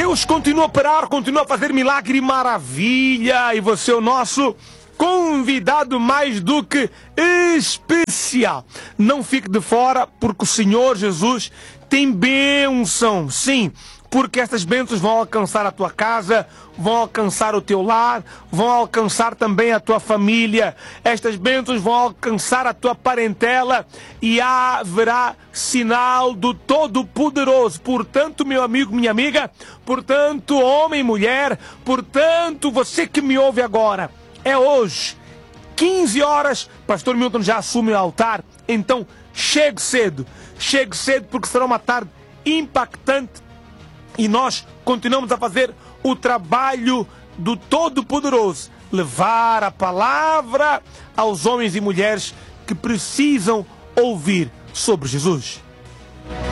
Deus continua a operar, continua a fazer milagre e maravilha. E você é o nosso convidado mais do que especial. Não fique de fora, porque o Senhor Jesus tem bênção. Sim, porque estas bênçãos vão alcançar a tua casa, vão alcançar o teu lar, vão alcançar também a tua família. Estas bênçãos vão alcançar a tua parentela e haverá sinal do Todo-Poderoso. Portanto, meu amigo, minha amiga, portanto, homem e mulher, portanto, você que me ouve agora, é hoje, 15 horas, Pastor Milton já assume o altar, então chegue cedo porque será uma tarde impactante. E nós continuamos a fazer o trabalho do Todo-Poderoso, levar a palavra aos homens e mulheres que precisam ouvir sobre Jesus.